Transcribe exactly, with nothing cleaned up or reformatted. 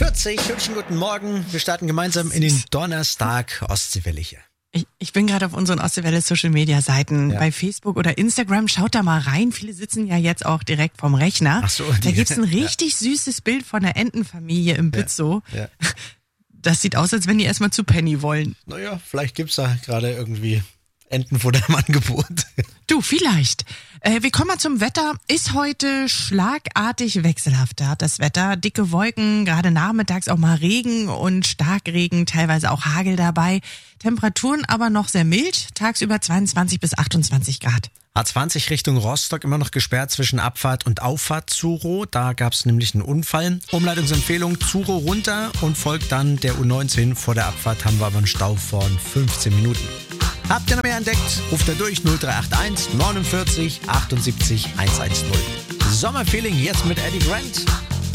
vierzig, schönen guten Morgen. Wir starten gemeinsam in den Donnerstag Ostseewelle hier. Ich, ich bin gerade auf unseren Ostseewelle Social Media Seiten Ja. bei Facebook oder Instagram. Schaut da mal rein. Viele sitzen ja jetzt auch direkt vom Rechner. Ach so, da die- gibt's ein richtig süßes Bild von der Entenfamilie im Bützow. Ja. Das sieht aus, als wenn die erstmal zu Penny wollen. Naja, vielleicht gibt's da gerade irgendwie Entenfutter im Angebot. Du, vielleicht. Äh, wir kommen mal zum Wetter. Ist heute schlagartig wechselhafter, das Wetter. Dicke Wolken, gerade nachmittags auch mal Regen und Starkregen, teilweise auch Hagel dabei. Temperaturen aber noch sehr mild, tagsüber zweiundzwanzig bis achtundzwanzig Grad. A zwanzig Richtung Rostock immer noch gesperrt zwischen Abfahrt und Auffahrt Zuro. Da gab's nämlich einen Unfall. Umleitungsempfehlung Zuro runter und folgt dann der U neunzehn. Vor der Abfahrt haben wir aber einen Stau von fünfzehn Minuten. Habt ihr noch mehr entdeckt? Ruft da durch null drei acht eins neunundvierzig achtundsiebzig hundertzehn. Sommerfeeling jetzt mit Eddie Grant.